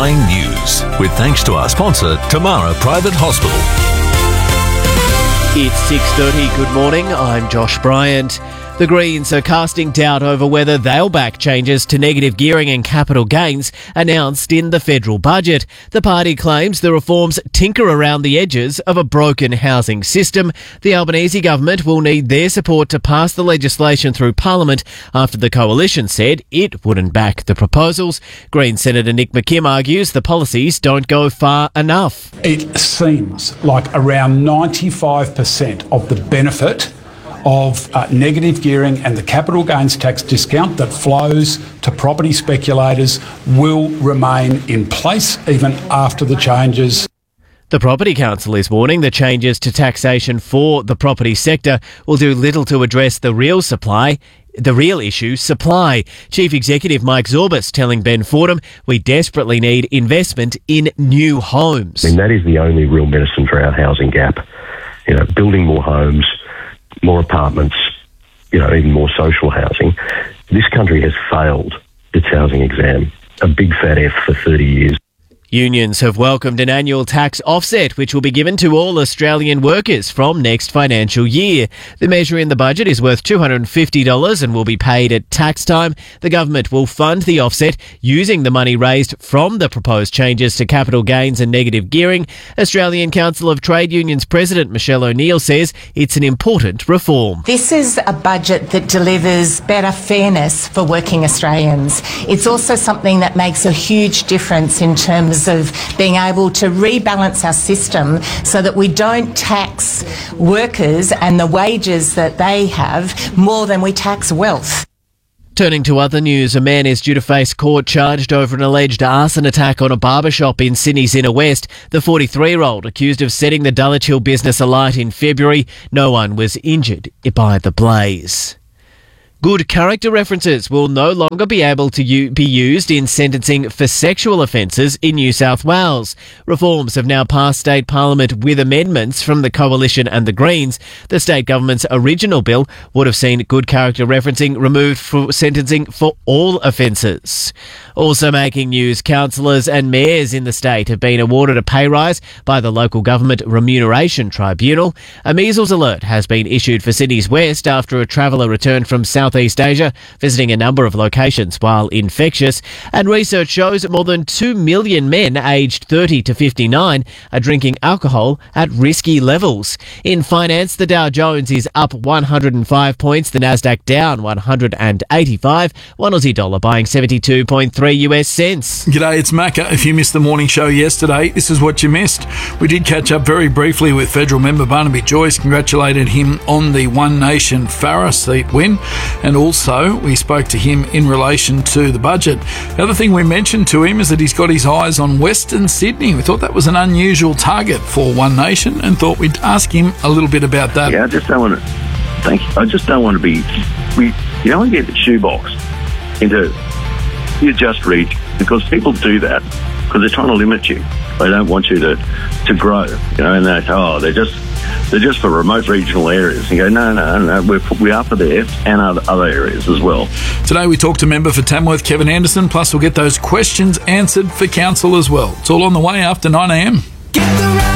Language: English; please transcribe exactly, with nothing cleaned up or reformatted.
Nine News, with thanks to our sponsor, Tamara Private Hospital. It's six thirty. Good morning. I'm Josh Bryant. The Greens are casting doubt over whether they'll back changes to negative gearing and capital gains announced in the federal budget. The party claims the reforms tinker around the edges of a broken housing system. The Albanese government will need their support to pass the legislation through Parliament after the coalition said it wouldn't back the proposals. Green Senator Nick McKim argues the policies don't go far enough. It seems like around ninety-five percent of the benefit of uh, negative gearing and the capital gains tax discount that flows to property speculators will remain in place even after the changes. The Property Council is warning the changes to taxation for the property sector will do little to address the real supply The real issue, supply. Chief Executive Mike Zorbas telling Ben Fordham we desperately need investment in new homes. I mean, that is the only real medicine for our housing gap. You know, building more homes, more apartments, you know, even more social housing. This country has failed its housing exam. A big fat F for thirty years. Unions have welcomed an annual tax offset which will be given to all Australian workers from next financial year. The measure in the budget is worth two hundred fifty dollars and will be paid at tax time. The government will fund the offset using the money raised from the proposed changes to capital gains and negative gearing. Australian Council of Trade Unions President Michelle O'Neill says it's an important reform. This is a budget that delivers better fairness for working Australians. It's also something that makes a huge difference in terms of being able to rebalance our system so that we don't tax workers and the wages that they have more than we tax wealth. Turning to other news, a man is due to face court charged over an alleged arson attack on a barbershop in Sydney's Inner West. The forty-three-year-old accused of setting the Dulwich Hill business alight in February. No one was injured by the blaze. Good character references will no longer be able to u- be used in sentencing for sexual offences in New South Wales. Reforms have now passed state parliament with amendments from the Coalition and the Greens. The state government's original bill would have seen good character referencing removed for sentencing for all offences. Also making news, councillors and mayors in the state have been awarded a pay rise by the Local Government Remuneration Tribunal. A measles alert has been issued for Sydney's West after a traveller returned from South East Asia, visiting a number of locations while infectious, and research shows that more than two million men aged thirty to fifty-nine are drinking alcohol at risky levels. In finance, the Dow Jones is up one hundred five points, the Nasdaq down one hundred eighty-five, one Aussie dollar buying seventy-two point three U S cents. G'day, it's Macca. If you missed the morning show yesterday, this is what you missed. We did catch up very briefly with federal member Barnaby Joyce, congratulated him on the One Nation Farrer seat win. And also, we spoke to him in relation to the budget. The other thing we mentioned to him is that he's got his eyes on Western Sydney. We thought that was an unusual target for One Nation and thought we'd ask him a little bit about that. Yeah, I just don't want to... Thank you. I just don't want to be... We, you don't want to get shoeboxed into your just reach, because people do that because they're trying to limit you. They don't want you to, to grow, you know, and they oh, they're just... They're just for remote regional areas. And you go, no, no, no, we're, we are for there and other, other areas as well. Today we talked to member for Tamworth, Kevin Anderson, plus we'll get those questions answered for council as well. It's all on the way after nine a.m.